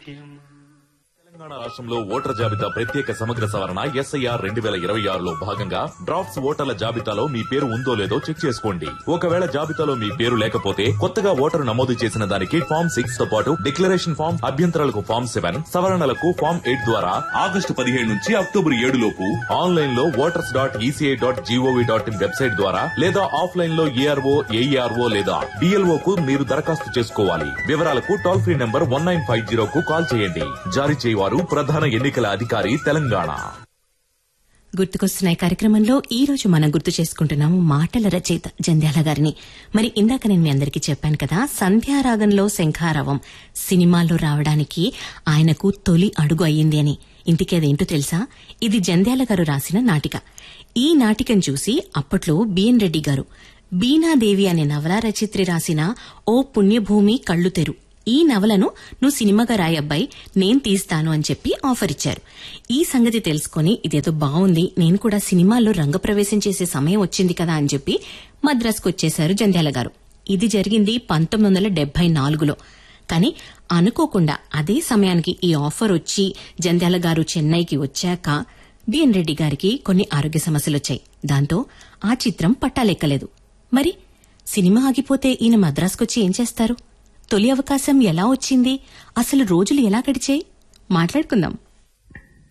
తెలంగాణ రాష్ట్రంలో ఓటర్ జాబితా ప్రత్యేక సమగ్ర సవరణ SIR 2026లో భాగంగా డ్రాఫ్ట్స్ ఓటర్ల జాబితాలో మీ పేరు ఉందో లేదో చెక్ చేసుకోండి. ఒకవేళ జాబితాలో మీ పేరు లేకపోతే కొత్తగా ఓటరు నమోదు చేసిన దానికి ఫామ్ 6 తో పాటు డిక్లరేషన్ ఫామ్, అభ్యంతరాలకు ఫామ్ 7, సవరణలకు ఫామ్ 8 ద్వారా ఆగస్టు 15 నుంచి అక్టోబర్ 7 లోపు ఆన్లైన్ లో voters.eci.gov.in వెబ్సైట్ ద్వారా లేదా ఆఫ్లైన్ లో ARO, AERO లేదా BLO కు మీరు దరఖాస్తు చేసుకోవాలి. వివరాలకు టోల్ ఫ్రీ నంబర్ 1950 కు కాల్ చేయండి. జారీ చేయవారు ప్రధాన ఎన్నికల అధికారి తెలంగాణ. గుర్తుకొస్తున్నాయి కార్యక్రమంలో ఈ రోజు మనం గుర్తు చేసుకుంటున్నాము మాటల రచయిత జంధ్యాల గారిని. మరి ఇందాక నేను మీ అందరికీ చెప్పాను కదా, సంధ్యారాగంలో శంఖారావం సినిమాల్లో రావడానికి ఆయనకు తొలి అడుగు అయ్యింది అని. ఇంటికి అదేంటో తెలుసా? ఇది జంధ్యాల గారు రాసిన నాటిక. ఈ నాటికను చూసి అప్పట్లో బిఎన్ రెడ్డి గారు బీనాదేవి అనే నవలా రచయిత్రి రాసిన ఓ పుణ్యభూమి కళ్ళు తెరు, ఈ నవలను నువ్వు సినిమాగా రాయబ్బాయి, నేను తీస్తాను అని చెప్పి ఆఫర్ ఇచ్చారు. ఈ సంగతి తెలుసుకుని ఇదేదో బాగుంది, నేను కూడా సినిమాల్లో రంగప్రవేశం చేసే సమయం వచ్చింది కదా అని చెప్పి మద్రాసుకు వచ్చేశారు జంధ్యాల గారు. ఇది జరిగింది 1974లో. కానీ అనుకోకుండా అదే సమయానికి ఈ ఆఫర్ వచ్చి జంధ్యాల గారు చెన్నైకి వచ్చాక బిఎన్ రెడ్డి గారికి కొన్ని ఆరోగ్య సమస్యలొచ్చాయి. దాంతో ఆ చిత్రం పట్టాలెక్కలేదు. మరి సినిమా ఆగిపోతే ఈయన మద్రాసుకొచ్చి ఏం చేస్తారు? తొలి అవకాశం ఎలా వచ్చింది? అసలు రోజులు ఎలా గడిచాయి? మాట్లాడుకుందాం.